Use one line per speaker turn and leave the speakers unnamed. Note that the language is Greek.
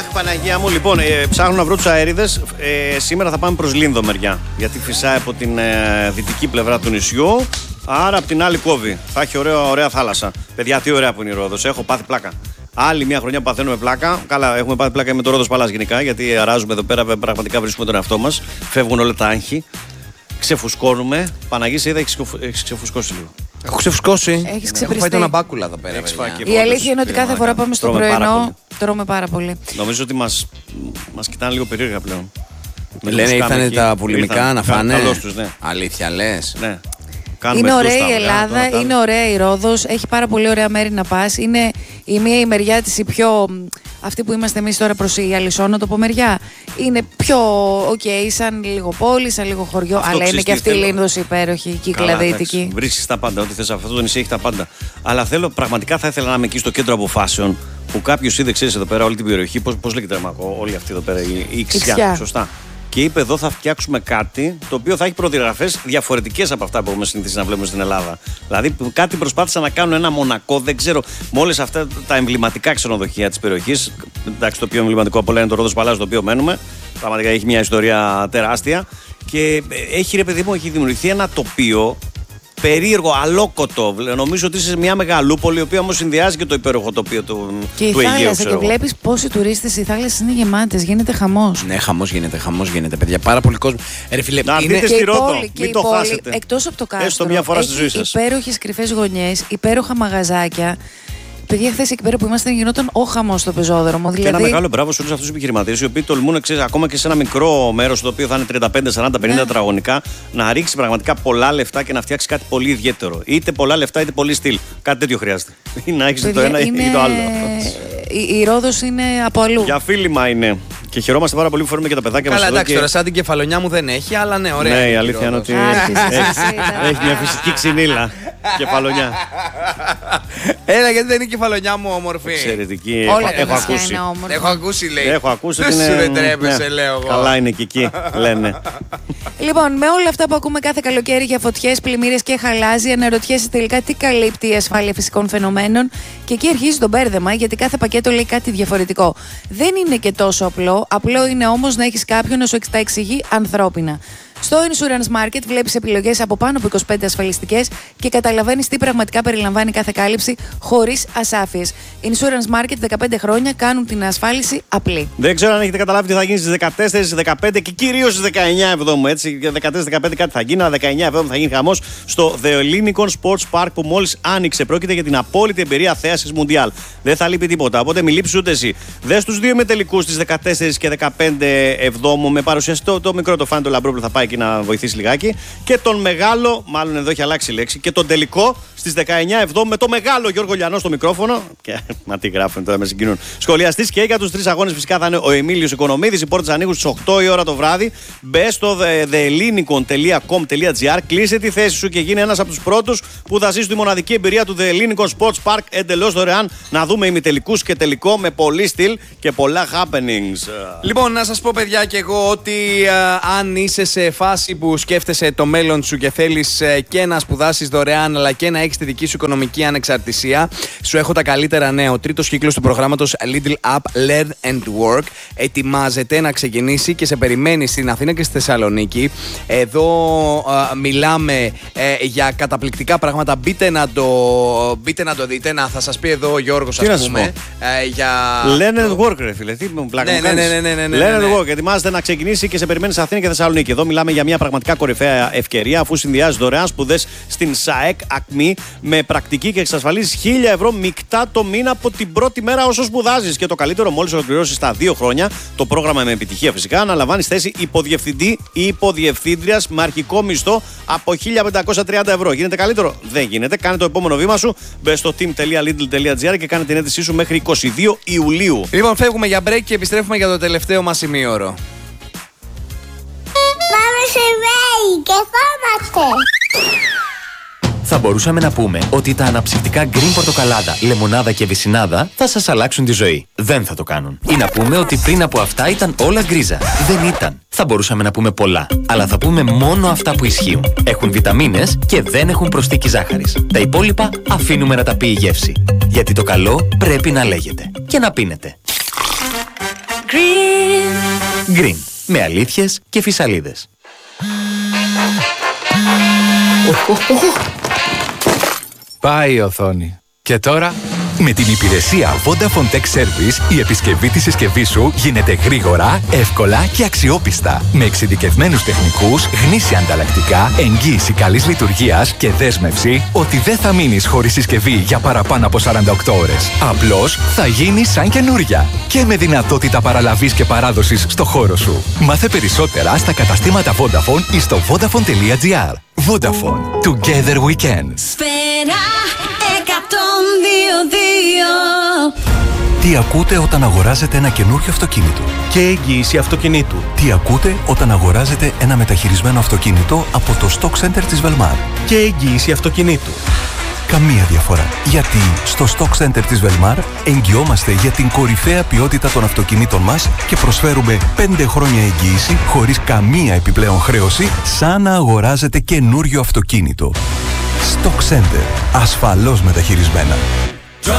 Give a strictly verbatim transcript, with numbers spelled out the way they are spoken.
Αχ, Παναγία μου, λοιπόν, ε, ψάχνω να βρω τους αέριδες. Ε, σήμερα θα πάμε προς Λίνδο μεριά. Γιατί φυσάει από την ε, δυτική πλευρά του νησιού. Άρα από την άλλη κόβει. Θα έχει ωραία, ωραία θάλασσα. Παιδιά, τι ωραία που είναι η Ρόδος. Έχω πάθει πλάκα. Άλλη μια χρονιά που παθαίνουμε πλάκα. Καλά, έχουμε πάθει πλάκα με το Ρόδος Παλάς γενικά. Γιατί αράζουμε εδώ πέρα, πραγματικά βρίσκουμε τον εαυτό μας. Φεύγουν όλα τα άγχη. Ξεφουσκώνουμε. Παναγία, είδα, έχει ξεφουσκώσει λίγο.
Έχω ξεφουσκώσει.
Έχεις ξεπριστεί.
Έχω πάει τον αμπάκουλα εδώ πέρα.
Η αλήθεια είναι ότι κάθε φορά πάμε στο πρωινό. Τρώμε πάρα πολύ.
Νομίζω ότι μας, μας κοιτάνε λίγο περίεργα πλέον.
Λένε ήρθανε τα πουλημικά να φάνε.
Τους, ναι.
Αλήθεια λες.
Ναι.
Είναι ωραία η Ελλάδα, είναι ωραία η Ρόδος, έχει πάρα πολύ ωραία μέρη να πας. Είναι η μία η μεριά της η πιο, αυτή που είμαστε εμείς τώρα προς η Αλυσσόνοτοπο μεριά. Είναι πιο οκ, okay, σαν λίγο πόλη, σαν λίγο χωριό, αυτό αλλά είναι και αυτή η Λίνδος υπέροχη, η κυκλαδίτικη.
Βρίσκεις τα πάντα, ό,τι θες, αυτό το νησί έχει τα πάντα. Αλλά θέλω, πραγματικά θα ήθελα να είμαι εκεί στο κέντρο αποφάσεων που κάποιος είδε, ξέρεις εδώ πέρα όλη την περιοχή, πώς, πώς λέγεται όλη αυτή εδώ πέρα, η, η Ιξιά, σωστά. Και είπε εδώ θα φτιάξουμε κάτι το οποίο θα έχει προδιαγραφές διαφορετικές από αυτά που έχουμε συνηθίσει να βλέπουμε στην Ελλάδα. Δηλαδή κάτι προσπάθησαν να κάνουν ένα Μονακό, δεν ξέρω, με όλες αυτά τα εμβληματικά ξενοδοχεία της περιοχής. Εντάξει, το πιο εμβληματικό από όλα είναι το Ρόδος Παλάς, το οποίο μένουμε. Πραγματικά έχει μια ιστορία τεράστια. Και έχει, ρε παιδί μου, έχει δημιουργηθεί ένα τοπίο περίεργο, αλόκοτο. Νομίζω ότι είσαι σε μια μεγαλούπολη, η οποία όμως συνδυάζει και το υπέροχο τοπίο του,
και
του Αιγαίου.
Και και βλέπεις πόσοι τουρίστες, οι θάλασσες είναι γεμάτες, γίνεται χαμός.
Ναι, χαμός γίνεται, χαμός γίνεται, παιδιά. Πάρα πολύ κόσμο. Ρε φίλε,
να
είναι...
μπείτε στη Ρόδο, μην το
πόλη,
χάσετε.
Εκτός από το κάστρο,
έστω μια φορά στη ζωή σας.
Υπέροχες κρυφές γωνιές, υπέροχα μαγαζάκια. Παιδιά, χθες εκεί πέρα που ήμασταν γινόταν ο χαμός στο πεζόδρομο.
Και
δηλαδή...
ένα μεγάλο μπράβο σε όλους αυτούς τους επιχειρηματίες, οι οποίοι τολμούν, ξέρεις, ακόμα και σε ένα μικρό μέρος, το οποίο θα είναι τριάντα πέντε, σαράντα, πενήντα ναι. τετραγωνικά, να ρίξει πραγματικά πολλά λεφτά και να φτιάξει κάτι πολύ ιδιαίτερο. Είτε πολλά λεφτά είτε πολύ στυλ. Κάτι τέτοιο χρειάζεται. Ή να έχεις το ένα είναι... ή το άλλο.
Η, η Ρόδος είναι από αλλού.
Για φίλημα είναι. Και χαιρόμαστε πάρα πολύ που φέρουμε και τα παιδάκια μας.
Καλά, εντάξει,
και...
τώρα σαν την κεφαλονιά μου δεν έχει, αλλά ναι, ωραία.
Ναι, η αλήθεια είναι ότι έχει μια φυσική ξυνήλα. Κεφαλονιά.
Έλα, γιατί δεν είναι η κεφαλονιά μου όμορφη.
Εξαιρετική.
Όλα
έχω ακούσει.
Έχω ακούσει, λέει.
Έχω ακούσει ότι
είναι.
Σου
δεν τρέπεσαι, λέω εγώ.
Καλά είναι και εκεί, λένε.
Λοιπόν, με όλα αυτά που ακούμε κάθε καλοκαίρι για φωτιές, πλημμύρες και χαλάζι, αναρωτιέσαι τελικά τι καλύπτει η ασφάλεια φυσικών φαινομένων. Και εκεί αρχίζει το μπέρδεμα, γιατί κάθε πακέτο λέει κάτι διαφορετικό. Δεν είναι και τόσο απλό. Απλό είναι όμως να έχεις κάποιον να σου τα εξηγεί ανθρώπινα. Στο Insurance Market βλέπεις επιλογές από πάνω από είκοσι πέντε ασφαλιστικές και καταλαβαίνεις τι πραγματικά περιλαμβάνει κάθε κάλυψη χωρίς ασάφειες. Insurance Market δεκαπέντε χρόνια κάνουν την ασφάλιση απλή.
Δεν ξέρω αν έχετε καταλάβει τι θα γίνει στις δεκατέσσερις, δεκαπέντε και κυρίως στις δεκαεννιά Εβδόμου. Έτσι, δεκατέσσερα δεκαπέντε κάτι θα γίνει, αλλά δεκαεννιά Εβδόμου θα γίνει χαμός στο The Ellinikon Sports Park που μόλις άνοιξε. Πρόκειται για την απόλυτη εμπειρία θέασης Μουντιάλ. Δεν θα λείπει τίποτα, οπότε μην λείψεις ούτε εσύ. Δες τους δύο ημιτελικούς στις δεκατέσσερις και δεκαπέντε Εβδόμου με παρουσιαστή το, το μικρό το Φάνη το Λαμπρόπουλο θα πάει και να βοηθήσει λιγάκι. Και τον μεγάλο, μάλλον εδώ έχει αλλάξει η λέξη, και τον τελικό στις δεκαεννιά Εβδόμου με το μεγάλο Γιώργο Λιανό στο μικρόφωνο. Και, μα τι γράφουν τώρα, με συγκινούν. Σχολιαστής και για τους τρεις αγώνες φυσικά θα είναι ο Εμίλιος Οικονομίδης. Οι πόρτες ανοίγουν στις οκτώ η ώρα το βράδυ. Μπες στο the ellinikon τελεία com τελεία gr, κλείσε τη θέση σου και γίνει ένας από τους πρώτους που θα ζήσει τη μοναδική εμπειρία του The Ellinikon Sports Park εντελώς δωρεάν. Να δούμε ημιτελικούς και τελικό με πολύ στυλ και πολλά happenings.
Λοιπόν, να σας πω, παιδιά, και εγώ ότι α, αν είσαι σε φάση που σκέφτεσαι το μέλλον σου και θέλεις ε, και να σπουδάσεις δωρεάν αλλά και να έχεις τη δική σου οικονομική ανεξαρτησία, σου έχω τα καλύτερα νέα. Ο τρίτος κύκλος του προγράμματος Lidl App Learn and Work ετοιμάζεται να ξεκινήσει και σε περιμένει στην Αθήνα και στη Θεσσαλονίκη. Εδώ ε, μιλάμε ε, για καταπληκτικά πράγματα. Μπείτε να το, μπείτε να το δείτε. Να, θα σας πει εδώ ο Γιώργος, ας πούμε. Ε, για...
Learn and Work, ρε φίλε. Τι μου πλάκα
ναι,
μου κάνεις.
ναι, ναι, ναι, ναι,
Learn
ναι,
and
ναι.
Work ετοιμάζεται να ξεκινήσει και σε περιμένει σε Αθήνα και Θεσσαλονίκη. Εδώ μιλάμε για μια πραγματικά κορυφαία ευκαιρία, αφού συνδυάζει δωρεάν σπουδές στην ΣΑΕΚ ΑΚΜΗ με πρακτική και εξασφαλίζει χίλια ευρώ μεικτά το μήνα από την πρώτη μέρα όσο σπουδάζεις. Και το καλύτερο, μόλις ολοκληρώσεις τα δύο χρόνια το πρόγραμμα με επιτυχία φυσικά, αναλαμβάνεις θέση υποδιευθυντή ή υποδιευθύντριας με αρχικό μισθό από χίλια πεντακόσια τριάντα ευρώ. Γίνεται καλύτερο? Δεν γίνεται. Κάνε το επόμενο βήμα σου. Μπες στο team τελεία lidl τελεία gr και κάνε την αίτησή σου μέχρι είκοσι δύο Ιουλίου.
Λοιπόν, φεύγουμε για break και επιστρέφουμε για το τελευταίο μας ημίωρο.
Πάμε σε break και φόμαστε.
Θα μπορούσαμε να πούμε ότι τα αναψυκτικά Green Πορτοκαλάδα, Λεμονάδα και Βυσσινάδα θα σας αλλάξουν τη ζωή. Δεν θα το κάνουν. Ή να πούμε ότι πριν από αυτά ήταν όλα γκρίζα. Δεν ήταν. Θα μπορούσαμε να πούμε πολλά. Αλλά θα πούμε μόνο αυτά που ισχύουν. Έχουν βιταμίνες και δεν έχουν προσθήκη ζάχαρης. Τα υπόλοιπα αφήνουμε να τα πει η γεύση. Γιατί το καλό πρέπει να λέγεται. Και να πίνετε. Green. Green. Με αλήθειες και φυσαλίδες.
Πάει η οθόνη. Και τώρα... Με την υπηρεσία Vodafone Tech Service, η επισκευή της συσκευής σου γίνεται γρήγορα, εύκολα και αξιόπιστα. Με εξειδικευμένους τεχνικούς, γνήσια ανταλλακτικά, εγγύηση καλής λειτουργίας και δέσμευση ότι δεν θα μείνεις χωρίς συσκευή για παραπάνω από σαράντα οκτώ ώρες. Απλώς θα γίνει σαν καινούρια. Και με δυνατότητα παραλαβής και παράδοσης στο χώρο σου. Μάθε περισσότερα στα καταστήματα Vodafone ή στο vodafone τελεία gr. Vodafone. Together we can.
Σφαίρα εκατόν δύο δύο.
Τι ακούτε όταν αγοράζετε ένα καινούριο αυτοκίνητο?
Και εγγύηση αυτοκινήτου.
Τι ακούτε όταν αγοράζετε ένα μεταχειρισμένο αυτοκίνητο από το Stock Center της Velmar?
Και εγγύηση αυτοκινήτου.
Καμία διαφορά. Γιατί στο Stock Center της Velmar εγγυόμαστε για την κορυφαία ποιότητα των αυτοκινήτων μας και προσφέρουμε πέντε χρόνια εγγύηση χωρίς καμία επιπλέον χρέωση, σαν να αγοράζετε καινούριο αυτοκίνητο. Stock Center. Ασφαλώς μεταχειρισμένα.